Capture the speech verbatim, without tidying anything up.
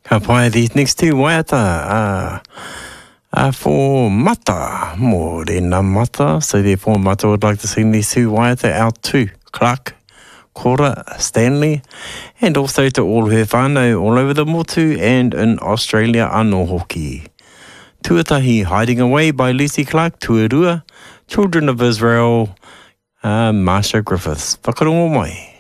Ka pai these next two waiata uh, uh, for Mata, more than Mata. So therefore Mata would like to sing these two waiata out to Clark, Cora, Stanley, and also to all her whānau all over the motu and in Australia anō hoki. Tuatahi Hiding Away by Lucy Clark, Tuarua, Children of Israel, uh, Marsha Griffiths. Whakarongo mai.